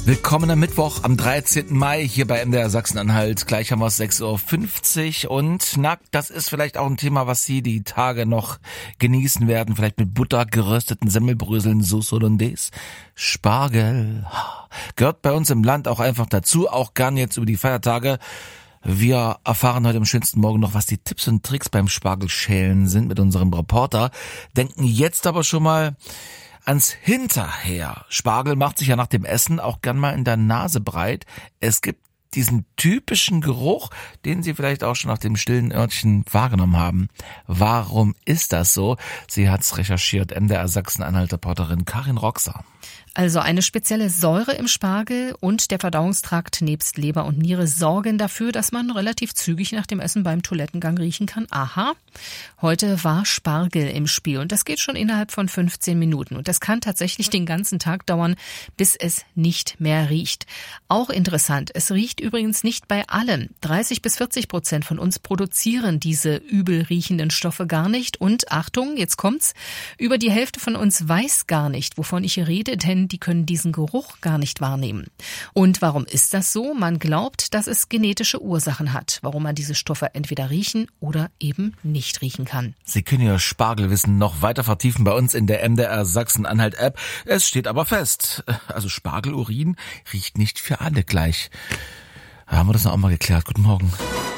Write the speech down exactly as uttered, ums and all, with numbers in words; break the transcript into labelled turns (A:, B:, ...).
A: Willkommen am Mittwoch, am dreizehnten Mai, hier bei M D R Sachsen-Anhalt. Gleich haben wir es sechs Uhr fünfzig und na, das ist vielleicht auch ein Thema, was Sie die Tage noch genießen werden. Vielleicht mit Butter gerösteten Semmelbröseln, Sauce Hollandaise. Spargel gehört bei uns im Land auch einfach dazu, auch gern jetzt über die Feiertage. Wir erfahren heute am schönsten Morgen noch, was die Tipps und Tricks beim Spargelschälen sind mit unserem Reporter. Denken jetzt aber schon mal ans Hinterher. Spargel macht sich ja nach dem Essen auch gern mal in der Nase breit. Es gibt diesen typischen Geruch, den Sie vielleicht auch schon auf dem stillen Örtchen wahrgenommen haben. Warum ist das so? Sie hat's recherchiert. M D R Sachsen-Anhalt-Reporterin Karin Roxer.
B: Also eine spezielle Säure im Spargel und der Verdauungstrakt nebst Leber und Niere sorgen dafür, dass man relativ zügig nach dem Essen beim Toilettengang riechen kann. Aha, heute war Spargel im Spiel und das geht schon innerhalb von fünfzehn Minuten. Und das kann tatsächlich den ganzen Tag dauern, bis es nicht mehr riecht. Auch interessant, es riecht übrigens nicht bei allen. dreißig bis vierzig Prozent von uns produzieren diese übel riechenden Stoffe gar nicht. Und Achtung, jetzt kommt's, über die Hälfte von uns weiß gar nicht, wovon ich rede, denn die können diesen Geruch gar nicht wahrnehmen. Und warum ist das so? Man glaubt, dass es genetische Ursachen hat, warum man diese Stoffe entweder riechen oder eben nicht riechen kann.
A: Sie können Ihr Spargelwissen noch weiter vertiefen bei uns in der M D R Sachsen-Anhalt-App. Es steht aber fest, also Spargelurin riecht nicht für alle gleich. Haben wir das noch auch mal geklärt? Guten Morgen.